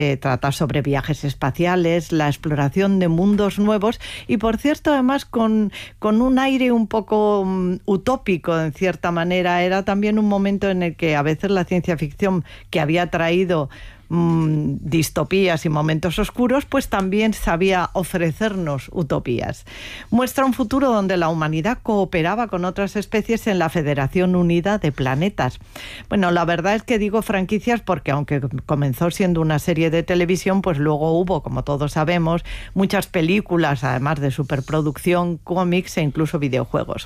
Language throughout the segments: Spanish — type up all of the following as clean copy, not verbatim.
Trata sobre viajes espaciales, la exploración de mundos nuevos y, por cierto, además con un aire un poco utópico, en cierta manera. Era también un momento en el que a veces la ciencia ficción, que había traído distopías y momentos oscuros, pues también sabía ofrecernos utopías. Muestra un futuro donde la humanidad cooperaba con otras especies en la Federación Unida de Planetas. Bueno, la verdad es que digo franquicias porque aunque comenzó siendo una serie de televisión, pues luego hubo, como todos sabemos, muchas películas, además de superproducción, cómics e incluso videojuegos.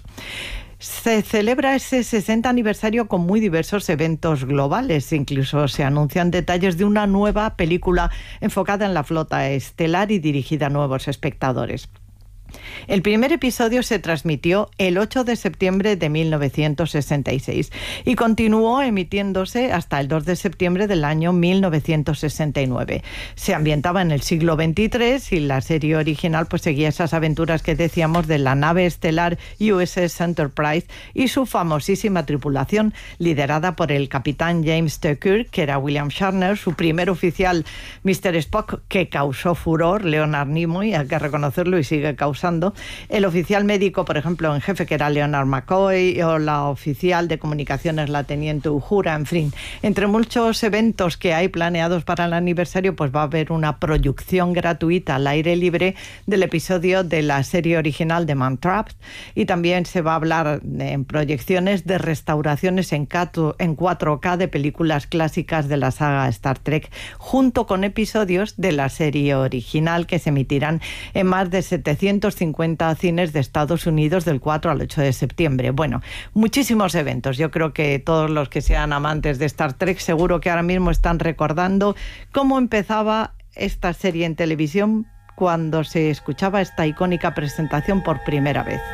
Se celebra ese 60 aniversario con muy diversos eventos globales. Incluso se anuncian detalles de una nueva película enfocada en la flota estelar y dirigida a nuevos espectadores. El primer episodio se transmitió el 8 de septiembre de 1966 y continuó emitiéndose hasta el 2 de septiembre del año 1969. Se ambientaba en el siglo XXIII y la serie original pues seguía esas aventuras que decíamos de la nave estelar USS Enterprise y su famosísima tripulación liderada por el capitán James T. Kirk, que era William Shatner, su primer oficial Mr. Spock, que causó furor, Leonard Nimoy, hay que reconocerlo, y sigue causando. El oficial médico, por ejemplo, en jefe, que era Leonard McCoy, o la oficial de comunicaciones, la teniente Uhura, en fin. Entre muchos eventos que hay planeados para el aniversario, pues va a haber una proyección gratuita al aire libre del episodio de la serie original de Man Trapped, y también se va a hablar en proyecciones de restauraciones en 4K de películas clásicas de la saga Star Trek, junto con episodios de la serie original que se emitirán en más de 750 cines de Estados Unidos del 4 al 8 de septiembre. Bueno, muchísimos eventos. Yo creo que todos los que sean amantes de Star Trek seguro que ahora mismo están recordando cómo empezaba esta serie en televisión cuando se escuchaba esta icónica presentación por primera vez.